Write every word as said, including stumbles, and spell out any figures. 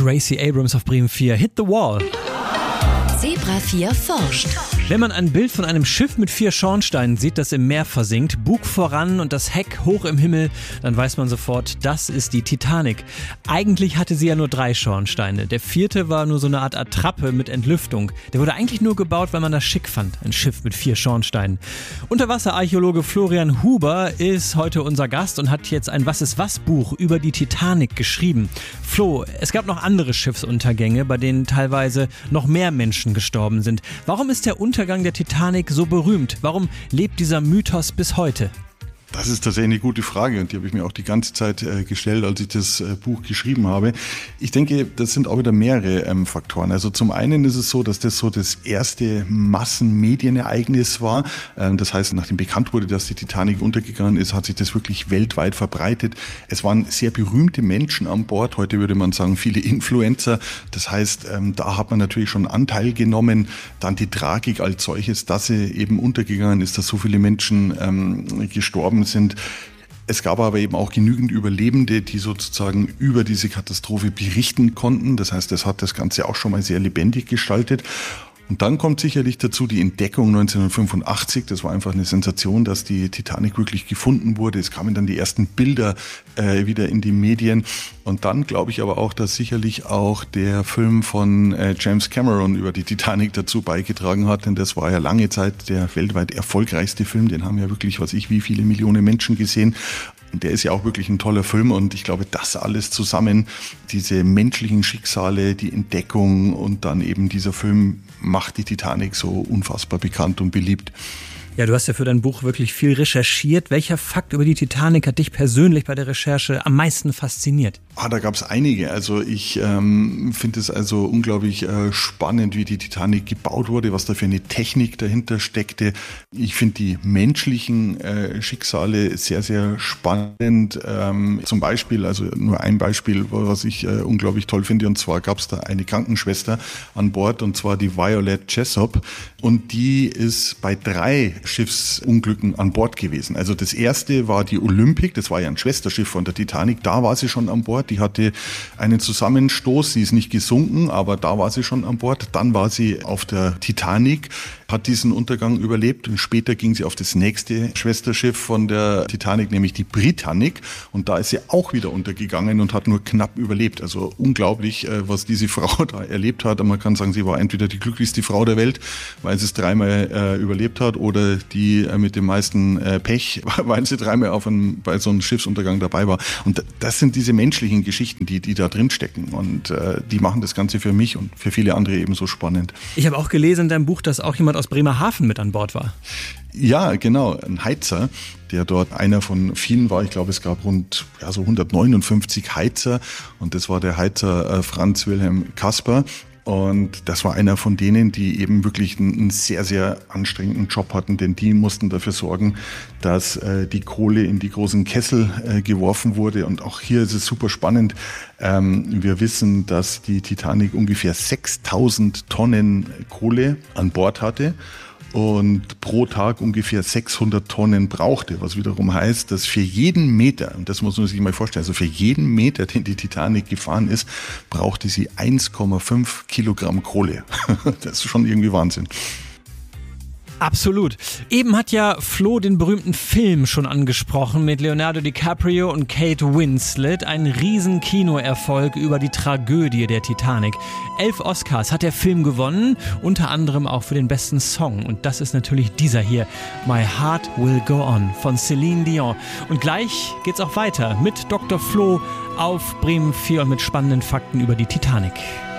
Gracie Abrams auf Bremen vier. Hit the Wall. Zebra vier forscht. Wenn man ein Bild von einem Schiff mit vier Schornsteinen sieht, das im Meer versinkt, Bug voran und das Heck hoch im Himmel, dann weiß man sofort, das ist die Titanic. Eigentlich hatte sie ja nur drei Schornsteine. Der vierte war nur so eine Art Attrappe mit Entlüftung. Der wurde eigentlich nur gebaut, weil man das schick fand. Ein Schiff mit vier Schornsteinen. Unterwasserarchäologe Florian Huber ist heute unser Gast und hat jetzt ein Was-ist-was-Buch über die Titanic geschrieben. Flo, es gab noch andere Schiffsuntergänge, bei denen teilweise noch mehr Menschen gestorben sind. Warum ist der Untergang der Titanic so berühmt? Warum lebt dieser Mythos bis heute? Das ist tatsächlich eine gute Frage und die habe ich mir auch die ganze Zeit äh, gestellt, als ich das äh, Buch geschrieben habe. Ich denke, das sind auch wieder mehrere ähm, Faktoren. Also zum einen ist es so, dass das so das erste Massenmedienereignis war. Ähm, das heißt, nachdem bekannt wurde, dass die Titanic untergegangen ist, hat sich das wirklich weltweit verbreitet. Es waren sehr berühmte Menschen an Bord. Heute würde man sagen, viele Influencer. Das heißt, ähm, da hat man natürlich schon Anteil genommen. Dann die Tragik als solches, dass sie eben untergegangen ist, dass so viele Menschen ähm, gestorben sind. Es gab aber eben auch genügend Überlebende, die sozusagen über diese Katastrophe berichten konnten. Das heißt, das hat das Ganze auch schon mal sehr lebendig gestaltet. Und dann kommt sicherlich dazu die Entdeckung neunzehnhundertfünfundachtzig. Das war einfach eine Sensation, dass die Titanic wirklich gefunden wurde. Es kamen dann die ersten Bilder äh, wieder in die Medien. Und dann glaube ich aber auch, dass sicherlich auch der Film von äh, James Cameron über die Titanic dazu beigetragen hat. Denn das war ja lange Zeit der weltweit erfolgreichste Film. Den haben ja wirklich, was ich, wie viele Millionen Menschen gesehen. Und der ist ja auch wirklich ein toller Film und ich glaube, das alles zusammen, diese menschlichen Schicksale, die Entdeckung und dann eben dieser Film macht die Titanic so unfassbar bekannt und beliebt. Ja, du hast ja für dein Buch wirklich viel recherchiert. Welcher Fakt über die Titanic hat dich persönlich bei der Recherche am meisten fasziniert? Ah, da gab es einige. Also ich ähm, finde es also unglaublich äh, spannend, wie die Titanic gebaut wurde, was da für eine Technik dahinter steckte. Ich finde die menschlichen äh, Schicksale sehr, sehr spannend. Ähm, zum Beispiel, also nur ein Beispiel, was ich äh, unglaublich toll finde, und zwar gab es da eine Krankenschwester an Bord, und zwar die Violet Jessop, und die ist bei drei Schiffsunglücken an Bord gewesen. Also das erste war die Olympic, das war ja ein Schwesterschiff von der Titanic, da war sie schon an Bord, die hatte einen Zusammenstoß, sie ist nicht gesunken, aber da war sie schon an Bord. Dann war sie auf der Titanic, hat diesen Untergang überlebt und später ging sie auf das nächste Schwesterschiff von der Titanic, nämlich die Britannic, und da ist sie auch wieder untergegangen und hat nur knapp überlebt. Also unglaublich, was diese Frau da erlebt hat. Und man kann sagen, sie war entweder die glücklichste Frau der Welt, weil sie es dreimal äh, überlebt hat, oder die äh, mit dem meisten äh, Pech, weil sie dreimal auf einem, bei so einem Schiffsuntergang dabei war. Und das sind diese menschlichen Geschichten, die, die da drin stecken, und äh, die machen das Ganze für mich und für viele andere eben so spannend. Ich habe auch gelesen in deinem Buch, dass auch jemand aus Bremerhaven mit an Bord war. Ja, genau, ein Heizer, der dort einer von vielen war. Ich glaube, es gab rund ja, so hundertneunundfünfzig Heizer, und das war der Heizer äh, Franz Wilhelm Kasper. Und das war einer von denen, die eben wirklich einen sehr, sehr anstrengenden Job hatten, denn die mussten dafür sorgen, dass äh, die Kohle in die großen Kessel äh, geworfen wurde. Und auch hier ist es super spannend. Ähm, wir wissen, dass die Titanic ungefähr sechstausend Tonnen Kohle an Bord hatte und pro Tag ungefähr sechshundert Tonnen brauchte, was wiederum heißt, dass für jeden Meter, und das muss man sich mal vorstellen, also für jeden Meter, den die Titanic gefahren ist, brauchte sie eins Komma fünf Kilogramm Kohle. Das ist schon irgendwie Wahnsinn. Absolut. Eben hat ja Flo den berühmten Film schon angesprochen mit Leonardo DiCaprio und Kate Winslet. Ein riesen Kinoerfolg über die Tragödie der Titanic. Elf Oscars hat der Film gewonnen, unter anderem auch für den besten Song. Und das ist natürlich dieser hier, My Heart Will Go On von Celine Dion. Und gleich geht's auch weiter mit Doktor Flo auf Bremen vier und mit spannenden Fakten über die Titanic.